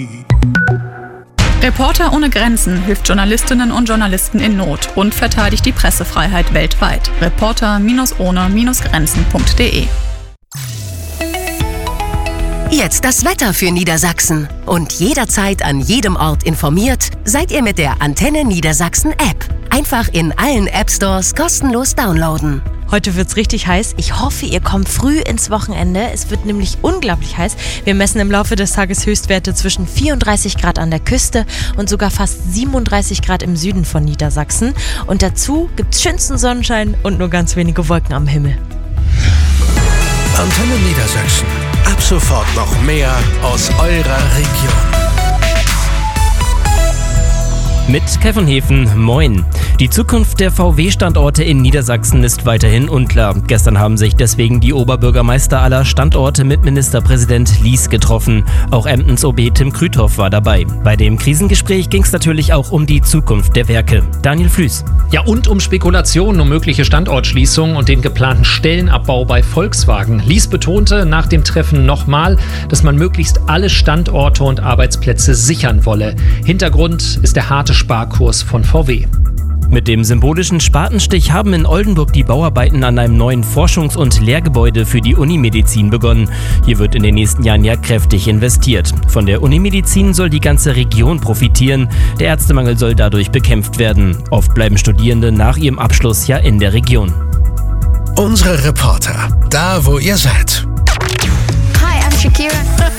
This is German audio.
Reporter ohne Grenzen hilft Journalistinnen und Journalisten in Not und verteidigt die Pressefreiheit weltweit. Reporter-ohne-grenzen.de. Jetzt das Wetter für Niedersachsen. Und jederzeit an jedem Ort informiert, seid ihr mit der Antenne Niedersachsen App. Einfach in allen App-Stores kostenlos downloaden. Heute wird's richtig heiß. Ich hoffe, ihr kommt früh ins Wochenende. Es wird nämlich unglaublich heiß. Wir messen im Laufe des Tages Höchstwerte zwischen 34 Grad an der Küste und sogar fast 37 Grad im Süden von Niedersachsen. Und dazu gibt's schönsten Sonnenschein und nur ganz wenige Wolken am Himmel. Antenne Niedersachsen. Ab sofort noch mehr aus eurer Region. Mit Kevin Hefen, moin. Die Zukunft der VW-Standorte in Niedersachsen ist weiterhin unklar. Gestern haben sich deswegen die Oberbürgermeister aller Standorte mit Ministerpräsident Lies getroffen. Auch Emdens OB Tim Krüthoff war dabei. Bei dem Krisengespräch ging es natürlich auch um die Zukunft der Werke. Daniel Flüß. Ja, und um Spekulationen um mögliche Standortschließungen und den geplanten Stellenabbau bei Volkswagen. Lies betonte nach dem Treffen nochmal, dass man möglichst alle Standorte und Arbeitsplätze sichern wolle. Hintergrund ist der harte Sparkurs von VW. Mit dem symbolischen Spatenstich haben in Oldenburg die Bauarbeiten an einem neuen Forschungs- und Lehrgebäude für die Unimedizin begonnen. Hier wird in den nächsten Jahren ja kräftig investiert. Von der Unimedizin soll die ganze Region profitieren. Der Ärztemangel soll dadurch bekämpft werden. Oft bleiben Studierende nach ihrem Abschluss ja in der Region. Unsere Reporter, da wo ihr seid. Hi, I'm Shakira.